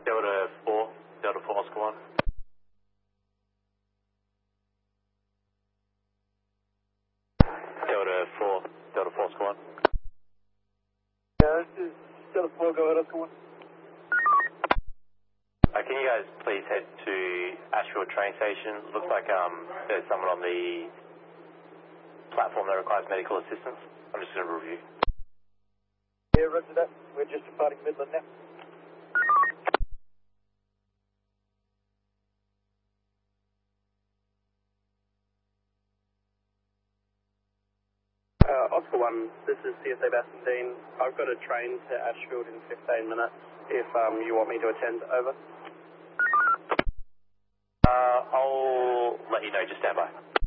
Delta 4, Delta 4 Oscar 1. Delta 4, Delta 4 Oscar 1. Yeah, this is Delta 4, go ahead, Oscar 1. Can you guys please head to Ashfield train station? Looks like there's someone on the platform that requires medical assistance. I'm just going to review. Yeah, roger that. We're just departing Midland now. Oscar 1, this is CSA Bassendean. I've got a train to Ashfield in 15 minutes if you want me to attend, over. I'll let you know, just stand by.